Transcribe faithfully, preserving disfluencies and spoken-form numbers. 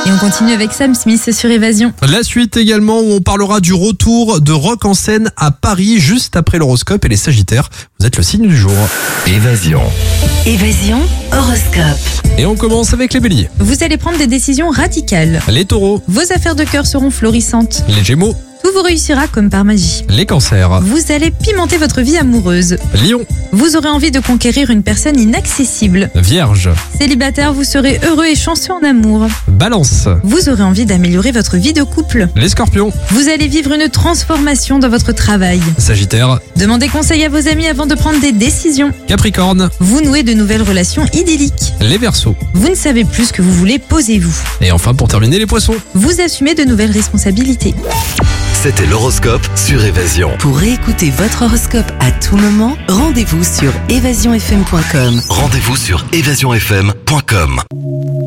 Et on continue avec Sam Smith sur Évasion. La suite également où on parlera du retour de Rock en scène à Paris juste après l'horoscope et les Sagittaires. Vous êtes le signe du jour. Évasion. Évasion, horoscope. Et on commence avec les Béliers. Vous allez prendre des décisions radicales. Les Taureaux, Vos affaires de cœur seront florissantes. les Gémeaux, Tout vous réussira comme par magie. les Cancers, Vous allez pimenter votre vie amoureuse. Lion, Vous aurez envie de conquérir une personne inaccessible. Vierge, Célibataire, vous serez heureux et chanceux en amour. Balance, Vous aurez envie d'améliorer votre vie de couple. les Scorpions, Vous allez vivre une transformation dans votre travail. Sagittaire, Demandez conseil à vos amis avant de prendre des décisions. Capricorne, Vous nouez de nouvelles relations idylliques. les Verseaux. Vous ne savez plus ce que vous voulez, posez-vous. Et enfin pour terminer les Poissons. Vous assumez de nouvelles responsabilités. C'était l'horoscope sur Évasion. Pour réécouter votre horoscope à tout moment, rendez-vous sur évasion f m point com. Rendez-vous sur évasion f m point com.